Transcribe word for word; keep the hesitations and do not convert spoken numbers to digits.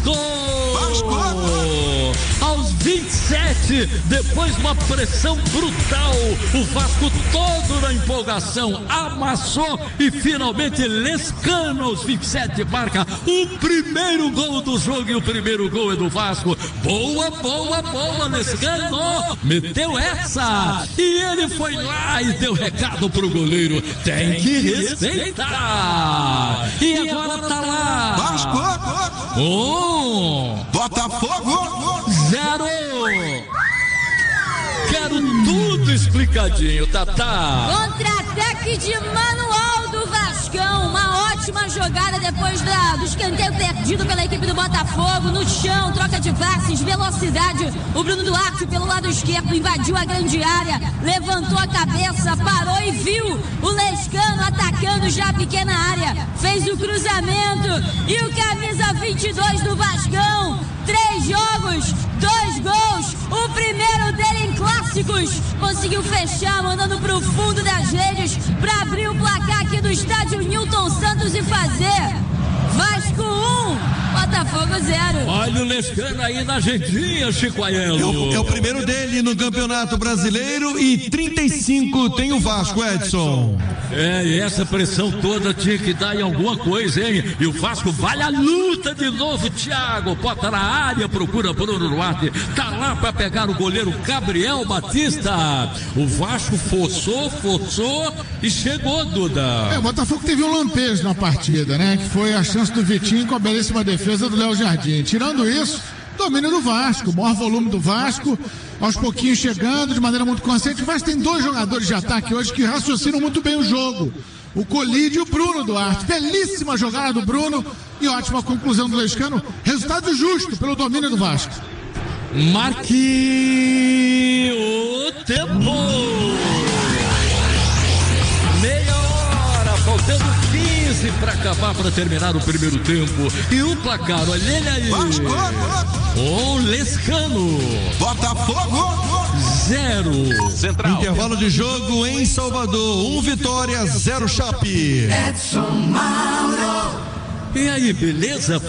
Vasco! Aos vinte e sete, depois de uma pressão brutal, o Vasco todo na empolgação amassou e finalmente Lescano aos vinte e sete marca o primeiro gol do jogo e o primeiro gol é do Vasco. Boa, boa, boa, Lescano! Meteu essa! E ele foi lá e deu recado pro goleiro: tem que respeitar! E agora tá lá! Vasco! Um! Botafogo! Zero! Quero tudo explicadinho, Tatá. Contra-ataque de manual do Vascão. Uma ótima jogada depois da, do escanteio perdido pela equipe do Botafogo. No chão, troca de passes, velocidade. O Bruno Duarte pelo lado esquerdo invadiu a grande área, levantou a cabeça, parou e viu o Lescano atacando já a pequena área. Fez o cruzamento e o camisa vinte e dois do Vascão. Três jogos, dois gols. O primeiro dele em clássicos. Conseguiu fechar, mandando pro fundo das redes para abrir o placar aqui do estádio Newton Santos e fazer Vasco um, Botafogo zero. Olha o Lescano aí na agendinha, Chico Aiello. É o, é o primeiro dele no Campeonato Brasileiro e trinta e cinco tem o Vasco, Edson. É, e essa pressão toda tinha que dar em alguma coisa, hein? E o Vasco vai à luta de novo, Thiago. Bota na área, procura Bruno Duarte. Tá lá pra pegar o goleiro Gabriel Batista. O Vasco forçou, forçou e chegou, Duda. É, o Botafogo teve um lampejo na partida, né? Que foi a chance do Vitinho com a belíssima defesa do Léo Jardim. Tirando isso, domínio do Vasco, o maior volume do Vasco, aos pouquinhos chegando, de maneira muito consciente. O Vasco tem dois jogadores de ataque hoje que raciocinam muito bem o jogo: o Colide e o Bruno Duarte. Belíssima jogada do Bruno e ótima conclusão do Lescano. Resultado justo pelo domínio do Vasco. Marque o tempo. Meia hora, faltando quinze para acabar, para terminar o primeiro tempo. E o placar, olha ele aí. Vasco! O Lescano. Botafogo! Zero. Central. Intervalo de jogo em Salvador. Um Vitória, zero Chape. E aí, beleza?